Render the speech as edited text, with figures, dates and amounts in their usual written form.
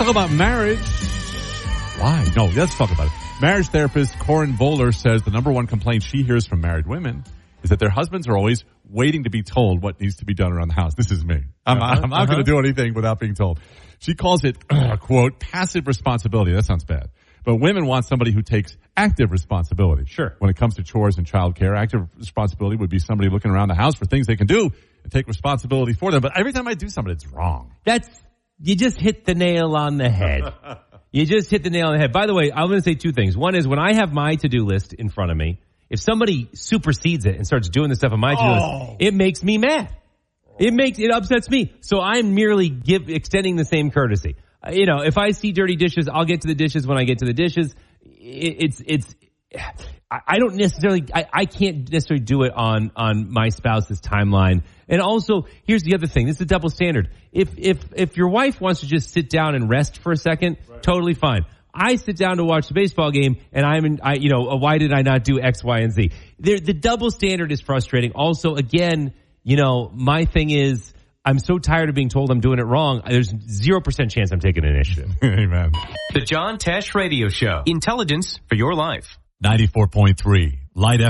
talk about marriage. Why? No, let's talk about it. Marriage therapist Corinne Voller says the number one complaint she hears from married women is that their husbands are always waiting to be told what needs to be done around the house. This is me. I'm not going to do anything without being told. She calls it, quote, passive responsibility. That sounds bad. But women want somebody who takes active responsibility. Sure. When it comes to chores and childcare, active responsibility would be somebody looking around the house for things they can do and take responsibility for them. But every time I do something, it's wrong. You just hit the nail on the head. You just hit the nail on the head. By the way, I'm going to say two things. One is when I have my to-do list in front of me, if somebody supersedes it and starts doing the stuff on my to-do list, it makes me mad. It upsets me. So I'm merely extending the same courtesy. If I see dirty dishes, I'll get to the dishes when I get to the dishes. I don't necessarily, I can't necessarily do it on my spouse's timeline. And also, here's the other thing. This is a double standard. If your wife wants to just sit down and rest for a second, right, totally fine. I sit down to watch the baseball game and why did I not do X, Y, and Z? The double standard is frustrating. Also, again, my thing is, I'm so tired of being told I'm doing it wrong. There's 0% chance I'm taking initiative. Amen. The John Tesh Radio Show. Intelligence for your life. 94.3 Light